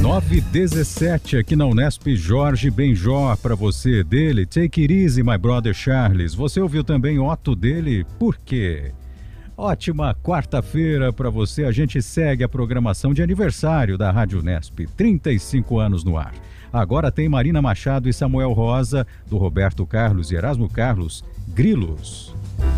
9h17 aqui na Unesp. Jorge Benjó para você, dele Take It Easy, My Brother Charles. Você ouviu também Otto, dele Por Quê? Ótima quarta-feira para você. A gente segue a programação de aniversário da Rádio Unesp, 35 anos no ar. Agora tem Marina Machado e Samuel Rosa, do Roberto Carlos e Erasmo Carlos, Grilos.